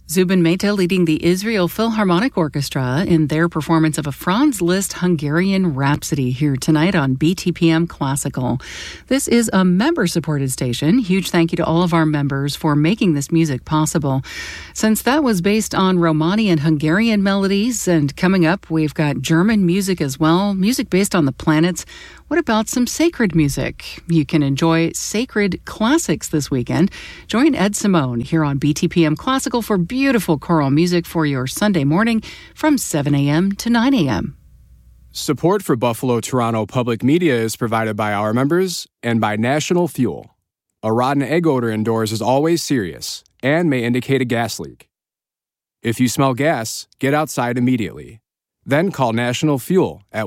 Zubin Mehta leading the Israel Philharmonic Orchestra in their performance of a Franz Liszt Hungarian Rhapsody here tonight on BTPM Classical. This is a member-supported station. Huge thank you to all of our members for making this music possible. Since that was based on Romani and Hungarian melodies, and coming up, we've got German music as well, music based on the planets. What about some sacred music? You can enjoy sacred classics this weekend. Join Ed Simone here on BTPM Classical for beautiful choral music for your Sunday morning from 7 a.m. to 9 a.m. Support for Buffalo Toronto Public Media is provided by our members and by National Fuel. A rotten egg odor indoors is always serious and may indicate a gas leak. If you smell gas, get outside immediately. Then call National Fuel at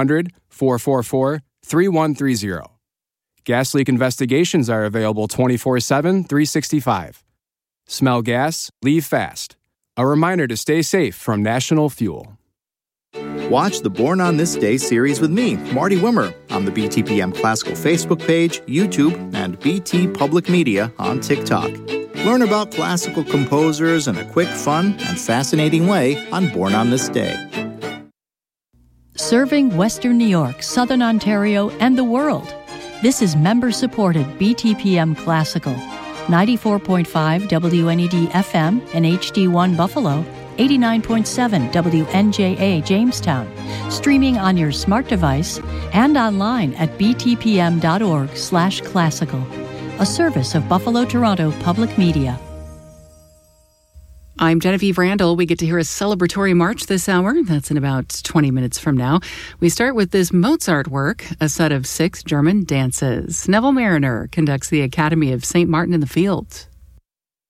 1-800-444-3130. Gas leak investigations are available 24/7, 365. Smell gas? Leave fast. A reminder to stay safe from National Fuel. Watch the Born on This Day series with me, Marty Wimmer, on the BTPM Classical Facebook page, YouTube, and BT Public Media on TikTok. Learn about classical composers in a quick, fun, and fascinating way on Born on This Day. Serving Western New York, Southern Ontario, and the world. This is member-supported BTPM Classical. 94.5 WNED FM and HD1 Buffalo, 89.7 WNJA Jamestown, streaming on your smart device and online at btpm.org/classical, a service of Buffalo Toronto Public Media. I'm Genevieve Randall. We get to hear a celebratory march this hour. That's in about 20 minutes from now. We start with this Mozart work, a set of 6 German dances. Neville Mariner conducts the Academy of St. Martin in the Fields.